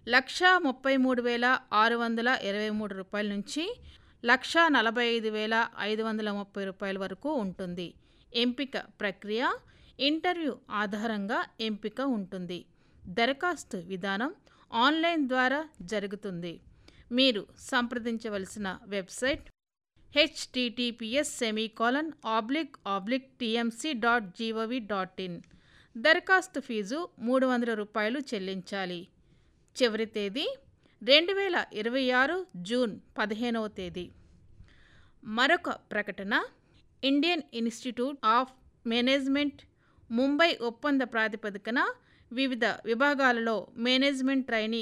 1,33,623 నుంచి 1,45,530 వరకు ఉంటుంది. ఎంపిక ప్రక్రియ ఇంటర్వ్యూ ఆధారంగా ఎంపిక ఉంటుంది. దరఖాస్తు విధానం ఆన్లైన్ ద్వారా జరుగుతుంది. మీరు సంప్రదించవలసిన వెబ్సైట్ https://tmc.gov.in. దరఖాస్తు ఫీజు రూ. 300 చెల్లించాలి. చివరి తేదీ 2026 జూన్ 15వ తేదీ. మరొక ప్రకటన Indian institute of management Mumbai ఒప్పంద ప్రాతిపదికన వివిధ విభాగాలలో మేనేజ్మెంట్ ట్రైనీ